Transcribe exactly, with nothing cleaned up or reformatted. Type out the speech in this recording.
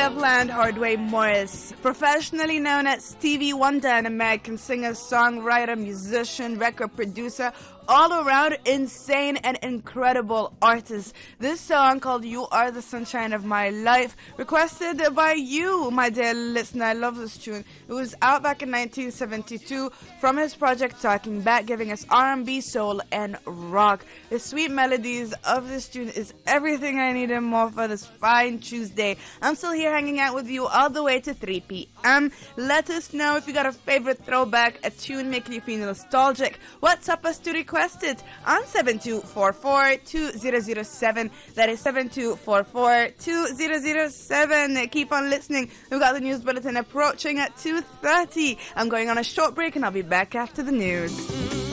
Loveland, Ordway Morris, professionally known as Stevie Wonder, an American singer, songwriter, musician, record producer, all-around insane and incredible artist. This song called You Are the Sunshine of My Life, requested by you, my dear listener. I love this tune. It was out back in nineteen seventy-two from his project Talking Back, giving us R and B, soul, and rock. The sweet melodies of this tune is everything I need and more for this fine Tuesday. I'm still here hanging out with you all the way to three p.m. Let us know if you got a favorite throwback, a tune making you feel nostalgic. WhatsApp us to request it on seven two four four, two zero zero seven. That is seven two four four, two zero zero seven. Keep on listening. We've got the news bulletin approaching at two thirty. I'm going on a short break and I'll be back after the news.